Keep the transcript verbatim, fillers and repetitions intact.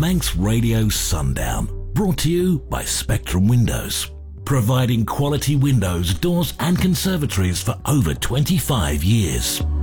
Manx Radio Sundown, brought to you by Spectrum Windows, providing quality windows, doors and conservatories for over twenty-five years.